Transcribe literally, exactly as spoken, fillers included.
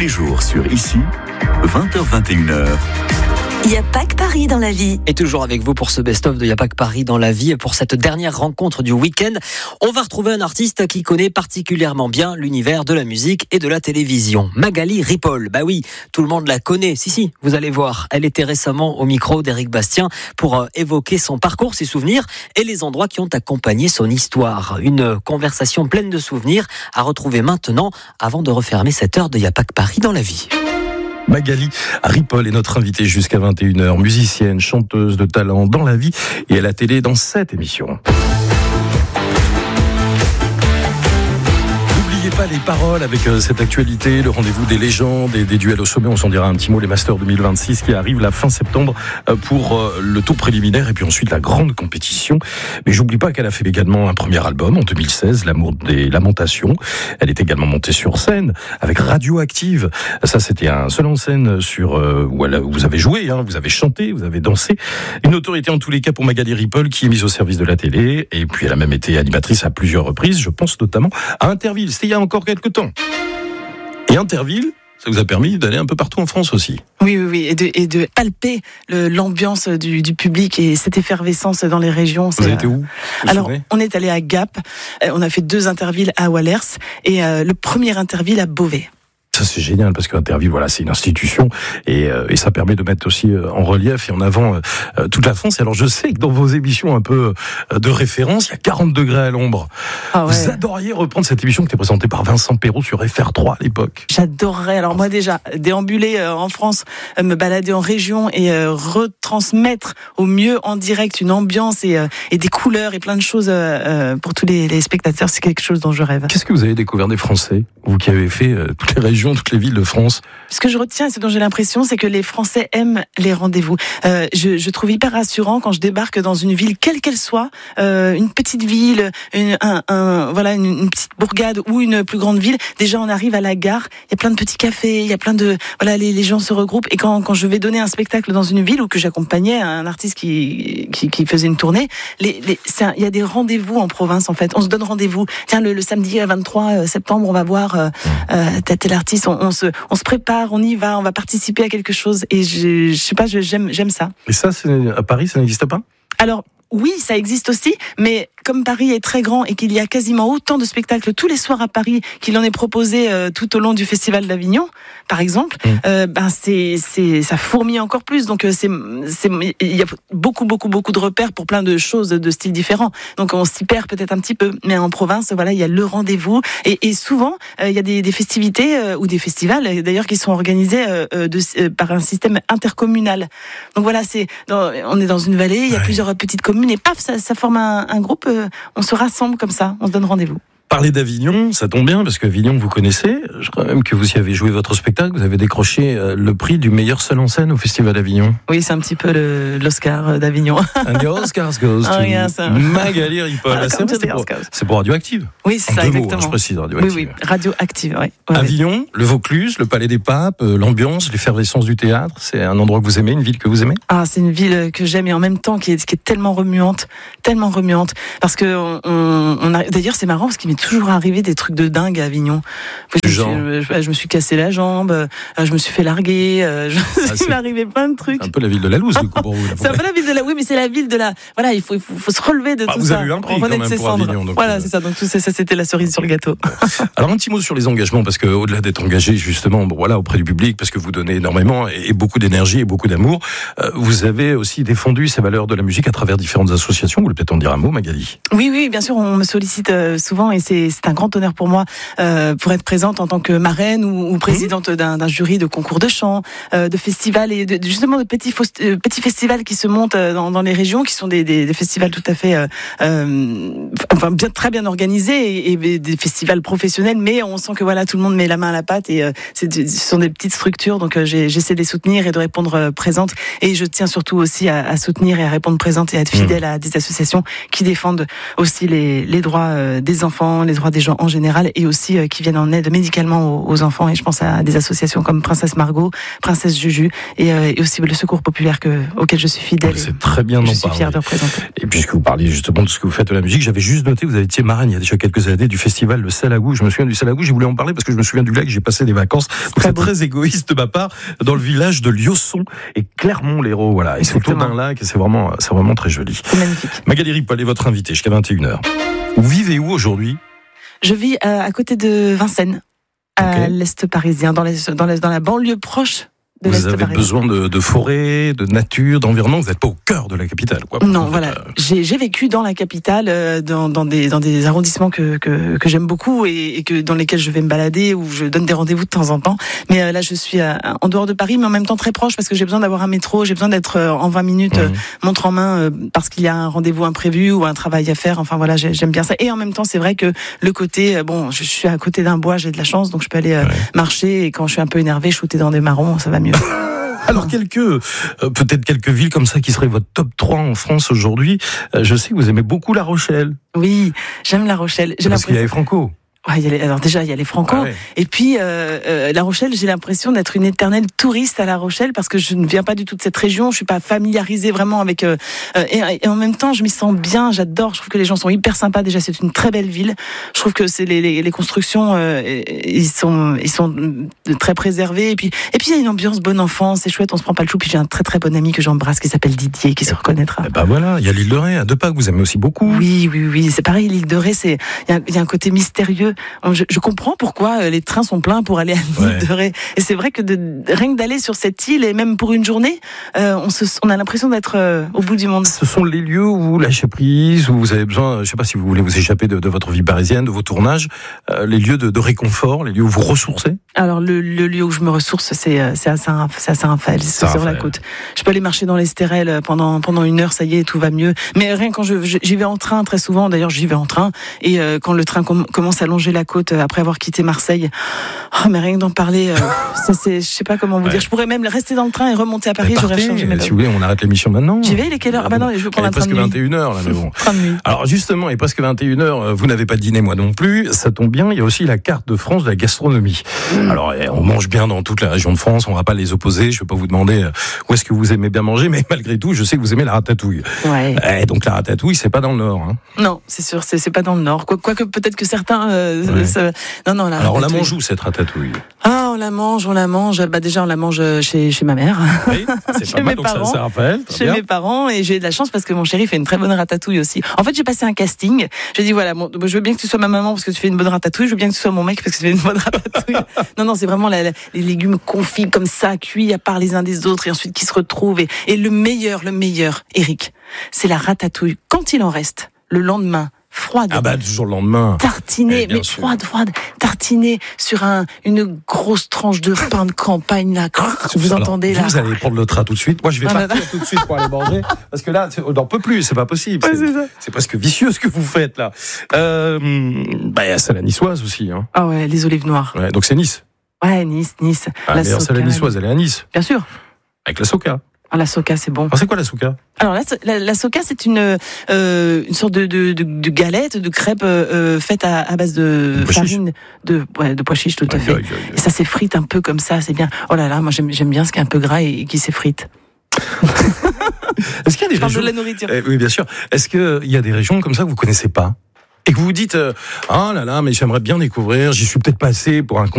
les jours sur Ici, vingt heures vingt et une heures. Il n'y a pas que Paris dans la vie. Et toujours avec vous pour ce best-of de Il n'y a pas que Paris dans la vie. Et pour cette dernière rencontre du week-end, on va retrouver un artiste qui connaît particulièrement bien l'univers de la musique et de la télévision. Magali Ripoll. Bah oui, tout le monde la connaît. Si, si, vous allez voir. Elle était récemment au micro d'Éric Bastien pour euh, évoquer son parcours, ses souvenirs et les endroits qui ont accompagné son histoire. Une conversation pleine de souvenirs à retrouver maintenant avant de refermer cette heure de Il n'y a pas que Paris dans la vie. Magali Ripoll est notre invitée jusqu'à vingt et une heures, musicienne, chanteuse de talent dans la vie et à la télé dans cette émission. N'oubliez pas les paroles avec euh, cette actualité, le rendez-vous des légendes et des duels au sommet, on s'en dira un petit mot, les Masters deux mille vingt-six qui arrivent la fin septembre euh, pour euh, le tour préliminaire et puis ensuite la grande compétition. Mais j'oublie pas qu'elle a fait également un premier album en deux mille seize, L'amour des lamentations. Elle est également montée sur scène avec Radioactive. Ça, c'était un seul en scène sur euh, où, elle, où vous avez joué, hein, vous avez chanté, vous avez dansé. Une autorité en tous les cas pour Magali Ripoll qui est mise au service de la télé et puis elle a même été animatrice à plusieurs reprises. Je pense notamment à Interville. C'était il y a encore quelques temps. Et Interville, ça vous a permis d'aller un peu partout en France aussi. Oui, oui, oui, et de, et de palper le, l'ambiance du, du public et cette effervescence dans les régions. Vous avez été où? Alors, on est allé à Gap, on a fait deux Intervilles à Wallers et euh, le premier Interville à Beauvais. Ça, c'est génial parce qu'Interville, voilà, c'est une institution et, euh, et ça permet de mettre aussi euh, en relief et en avant euh, toute la France. Et alors, je sais que dans vos émissions un peu euh, de référence, il y a quarante degrés à l'ombre. Ah ouais. Vous adoriez reprendre cette émission qui était présentée par Vincent Perrault sur F R trois à l'époque. J'adorerais. Alors moi déjà, déambuler euh, en France, euh, me balader en région et euh, retransmettre au mieux en direct une ambiance et, euh, et des couleurs et plein de choses euh, euh, pour tous les, les spectateurs, c'est quelque chose dont je rêve. Qu'est-ce que vous avez découvert des Français, vous qui avez fait euh, toutes les régions, toutes les villes de France? Ce que je retiens et ce dont j'ai l'impression, c'est que les Français aiment les rendez-vous. Euh, je, je trouve hyper rassurant quand je débarque dans une ville, quelle qu'elle soit, euh, une petite ville, une, un, un, voilà, une, une petite bourgade ou une plus grande ville. Déjà, on arrive à la gare, il y a plein de petits cafés, il y a plein de, voilà, les, les gens se regroupent. Et quand, quand je vais donner un spectacle dans une ville ou que j'accompagnais un artiste qui, qui, qui faisait une tournée, les, les, c'est un, il y a des rendez-vous en province en fait. On se donne rendez-vous. Tiens, le, le samedi vingt-trois septembre, on va voir euh, euh, tel, tel artiste. On, on se, on se prépare, on y va, on va participer à quelque chose. Et je, je sais pas, je, j'aime, j'aime ça. Et ça, c'est, à Paris, ça n'existe pas? Alors, oui, ça existe aussi, mais comme Paris est très grand et qu'il y a quasiment autant de spectacles tous les soirs à Paris qu'il en est proposé euh, tout au long du Festival d'Avignon, par exemple, mmh. euh, ben c'est c'est ça fourmille encore plus. Donc c'est c'est il y a beaucoup beaucoup beaucoup de repères pour plein de choses de styles différents. Donc on s'y perd peut-être un petit peu, mais en province, voilà, il y a le rendez-vous et, et souvent euh, il y a des, des festivités euh, ou des festivals d'ailleurs qui sont organisés euh, de, euh, par un système intercommunal. Donc voilà, c'est dans, on est dans une vallée, il y a ouais. plusieurs petites communes et paf, ça, ça forme un, un groupe. On se rassemble comme ça, on se donne rendez-vous. Parler d'Avignon, ça tombe bien parce qu'Avignon vous connaissez. Je crois même que vous y avez joué votre spectacle. Vous avez décroché le prix du meilleur seul en scène au Festival d'Avignon. Oui, c'est un petit peu le, l'Oscar d'Avignon. And the Oscars goes to oh, yes. Magali Ripoll. Ah, c'est, c'est, pour, c'est pour Radioactive. Oui, c'est en ça, deux exactement. Mots, je précise, Radioactive. Oui, oui, Radioactive, oui. Ouais, Avignon, le Vaucluse, le Palais des Papes, l'ambiance, l'effervescence du théâtre. C'est un endroit que vous aimez, une ville que vous aimez? Ah, c'est une ville que j'aime et en même temps qui est, qui est tellement remuante, tellement remuante. Parce que on, on a, d'ailleurs, c'est marrant parce qu'il m'est toujours arrivé des trucs de dingue à Avignon. Je, Genre. Me suis, je, je me suis cassé la jambe, je me suis fait larguer, je, ah, il m'est arrivé plein de trucs. C'est un peu la ville de la loose, du coup, pour vous. C'est un peu la ville de la, oui, mais c'est la ville de la, voilà, il faut, il faut, faut se relever de bah, tout vous ça. Vous avez eu un prix quand même pour Avignon. Donc voilà, euh... c'est ça. Donc tout ça, ça, c'était la cerise sur le gâteau. Alors un petit mot sur les engagements, parce que au-delà d'être engagé justement, bon, voilà, auprès du public, parce que vous donnez énormément et, et beaucoup d'énergie et beaucoup d'amour, euh, vous avez aussi défendu ces valeurs de la musique à travers différentes associations. Vous voulez peut-être en dire un mot, Magali? Oui, oui, bien sûr, on me sollicite souvent et c'est, c'est un grand honneur pour moi. Euh, pour être présente en tant que marraine ou, ou présidente mmh. d'un, d'un jury de concours de chant, euh, de festivals et de, justement de petits, faux, euh, petits festivals qui se montent dans, dans les régions, qui sont des, des, des festivals tout à fait, euh, euh, enfin bien très bien organisés et, et des festivals professionnels, mais on sent que voilà tout le monde met la main à la pâte et euh, c'est, ce sont des petites structures, donc euh, j'ai, j'essaie de les soutenir et de répondre euh, présente et je tiens surtout aussi à, à soutenir et à répondre présente et à être fidèle mmh. à des associations qui défendent aussi les, les droits euh, des enfants gens, les droits des gens en général, et aussi euh, qui viennent en aide médicalement aux, aux enfants. Et je pense à des associations comme Princesse Margot, Princesse Juju, et, euh, et aussi le Secours populaire que, auquel je suis fidèle. C'est très bien d'en Je suis parler. fière de représenter. Et puisque vous parliez justement de ce que vous faites de la musique, j'avais juste noté, vous avez été marraine il y a déjà quelques années du festival Le Salagou. Je me souviens du Salagou, j'ai voulu en parler parce que je me souviens du lac, j'ai passé des vacances. Donc très c'est beau. très égoïste de ma part, dans le village de Liosson et Clermont-Lérault. Voilà. Et c'est autour d'un lac et c'est vraiment, c'est vraiment très joli. C'est magnifique. Magali Ripoll est votre invitée jusqu'à vingt et une heures. Vous vivez où aujourd'hui ? Je vis euh, à côté de Vincennes, à Okay. l'est parisien, dans, les, dans, les, dans la banlieue proche de Vous l'est avez parisien. besoin de, de forêt, de nature, d'environnement. Vous n'êtes pas au cœur de la capitale, quoi. Non, Vous voilà. êtes, euh, J'ai, j'ai vécu dans la capitale, euh, dans, dans, des, dans des arrondissements que, que, que j'aime beaucoup et, et que, dans lesquels je vais me balader, où je donne des rendez-vous de temps en temps. Mais euh, là, je suis euh, en dehors de Paris, mais en même temps très proche parce que j'ai besoin d'avoir un métro, j'ai besoin d'être euh, en vingt minutes, euh, Mhm. montre en main, euh, parce qu'il y a un rendez-vous imprévu ou un travail à faire. Enfin voilà, j'ai, j'aime bien ça. Et en même temps, c'est vrai que le côté, euh, bon, je suis à côté d'un bois, j'ai de la chance, donc je peux aller euh, Ouais. marcher et quand je suis un peu énervé, shooter dans des marrons, ça va mieux. Alors quelques, euh, peut-être quelques villes comme ça qui seraient votre top trois en France aujourd'hui. Euh, je sais que vous aimez beaucoup La Rochelle. Oui, j'aime La Rochelle. J'ai Parce qu'il y a l'impression. les Franco. Ouais, il y a les- alors déjà, il y a les Franco. Ah ouais. Et puis, euh, euh, La Rochelle, j'ai l'impression d'être une éternelle touriste à La Rochelle parce que je ne viens pas du tout de cette région. Je suis pas familiarisée vraiment avec. Euh, euh, et, et en même temps, je m'y sens bien. J'adore. Je trouve que les gens sont hyper sympas. Déjà, c'est une très belle ville. Je trouve que c'est les, les, les constructions, euh, ils sont, ils sont très préservés. Et puis, et puis, il y a une ambiance bonne enfant. C'est chouette. On se prend pas le chou. Puis j'ai un très très bon ami que j'embrasse qui s'appelle Didier, qui se reconnaîtra. Eh ben voilà, il y a l'île de Ré à deux pas que vous aimez aussi beaucoup. Oui, oui, oui, c'est pareil. L'île de Ré, c'est il y a, il y a un côté mystérieux. Je, je comprends pourquoi les trains sont pleins pour aller à l'île Ouais. de Ré. Et c'est vrai que de, rien que d'aller sur cette île et même pour une journée, euh, on, se, on a l'impression d'être euh, au bout du monde. Ce sont les lieux où vous lâchez prise, où vous avez besoin, je sais pas si vous voulez vous échapper de, de votre vie parisienne, de vos tournages, euh, les lieux de, de réconfort, les lieux où vous ressourcez. Alors le, le lieu où je me ressource, c'est euh, c'est à Saint- c'est à Saint-Raphaël, c'est sur la Saint-Raphaël. côte. Je peux aller marcher dans les stérelles pendant pendant une heure, ça y est, tout va mieux. Mais rien quand je je- j'y vais en train très souvent. D'ailleurs, j'y vais en train et euh, quand le train com- commence à longer la côte euh, après avoir quitté Marseille, oh, mais rien que d'en parler, euh, ça c'est, je sais pas comment vous Ouais. dire. Je pourrais même rester dans le train et remonter à Paris. Eh, J'aurais partez, changé mes si vous voulez, on arrête l'émission maintenant. J'y vais, il est quelle heure? Ah bah non, je veux prendre Il est un train presque de nuit. vingt et une heures là, mais bon. Train de nuit. Alors justement, il est presque vingt et une heures, vous n'avez pas dîné, moi non plus, ça tombe bien, il y a aussi la carte de France de la gastronomie. Alors eh, on mange bien dans toute la région de France, on va pas les opposer, je vais pas vous demander euh, où est-ce que vous aimez bien manger, mais malgré tout, je sais que vous aimez la ratatouille. Ouais. Eh, donc la ratatouille, c'est pas dans le Nord. Hein. Non, c'est sûr, c'est c'est pas dans le Nord. Quoi- Quoique peut-être que certains. Euh, Ouais. ça- Non, non. La Alors on la ratatouille. mange où cette ratatouille? Ah, on la mange, on la mange. Bah déjà, on la mange chez chez ma mère. Oui, c'est Chez pas mal, mes donc ça, parents. c'est Raphaël, très Chez bien. mes parents, et j'ai de la chance parce que mon chéri fait une très bonne ratatouille aussi. En fait, j'ai passé un casting. J'ai dit voilà, bon, je veux bien que tu sois ma maman parce que tu fais une bonne ratatouille. Je veux bien que tu sois mon mec parce que tu fais une bonne ratatouille. non, non, c'est vraiment la- la- les légumes confits comme ça, cuits à part les uns des autres et ensuite qui se retrouvent. Et, et le meilleur, le meilleur, Eric, c'est la ratatouille quand il en reste le lendemain. Froide. Ah bah toujours le lendemain. Tartinée, Eh bien mais sûr. froide, froide, tartinée sur un, une grosse tranche de pain de campagne, là. Vous Alors, entendez, là? Vous allez prendre le train tout de suite. Moi, je vais Ah, partir bah, tout de suite pour aller manger. Parce que là, c'est- on n'en peut plus, c'est pas possible. Ouais, C'est- c'est ça. c'est presque vicieux ce que vous faites là. Euh, bah, il y a celle à niçoise aussi. Hein. Ah ouais, les olives noires. Ouais, donc c'est Nice. Ouais, Nice, Nice. Ah, la mais alors, celle à Soca, niçoise, elle est à Nice. bien sûr. Avec la Soca. Ah, la Soca, c'est bon. Alors, c'est quoi la Soca? Alors la, la, la Soca, c'est une euh, une sorte de, de, de, de galette, de crêpe euh, faite à, à base de De pois chiches. farine, de ouais, de pois chiches, tout à Aïe, fait. aïe, aïe, aïe. Et ça s'effrite un peu comme ça, c'est bien. Oh là là, moi j'aime j'aime bien ce qui est un peu gras et, et qui s'effrite. Est-ce qu'il y a des Je parle de régions... la nourriture. Eh, oui, bien sûr. Est-ce qu'il y a des régions comme ça que vous connaissez pas? Et que vous vous dites, euh, ah là là, mais j'aimerais bien découvrir, j'y suis peut-être passé pour un concert.